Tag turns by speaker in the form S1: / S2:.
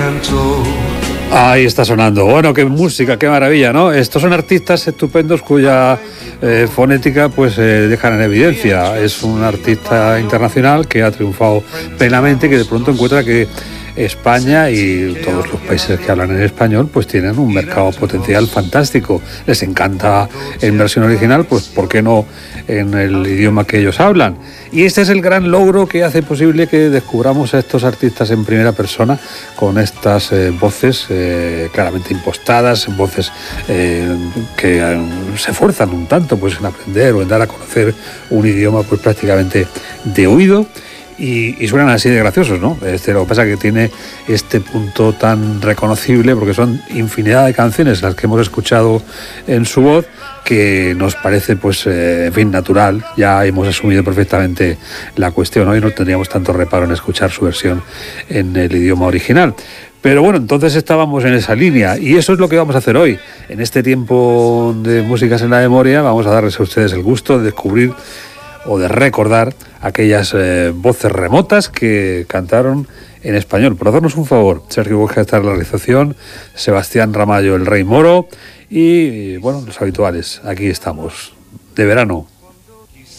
S1: Ahí está sonando. Bueno, qué música, qué maravilla, ¿no? Estos son artistas estupendos cuya fonética pues dejan en evidencia. Es un artista internacional que ha triunfado plenamente, que de pronto encuentra que España y todos los países que hablan en español pues tienen un mercado potencial fantástico. Les encanta en versión original, pues ¿por qué no en el idioma que ellos hablan? Y este es el gran logro que hace posible que descubramos a estos artistas en primera persona con estas voces claramente impostadas, voces que se esfuerzan un tanto pues en aprender o en dar a conocer un idioma pues prácticamente de oído. Y suenan así de graciosos, ¿no? Lo que pasa es que tiene este punto tan reconocible, porque son infinidad de canciones las que hemos escuchado en su voz, que nos parece, pues, en fin, natural. Ya hemos asumido perfectamente la cuestión, ¿no? Y no tendríamos tanto reparo en escuchar su versión en el idioma original. Pero bueno, entonces estábamos en esa línea y eso es lo que vamos a hacer hoy. En este tiempo de Músicas en la Memoria vamos a darles a ustedes el gusto de descubrir o de recordar aquellas voces remotas que cantaron en español. Por hacernos un favor, Sergio Borja está en la realización, Sebastián Ramallo, el Rey Moro y, bueno, los habituales, aquí estamos, de verano.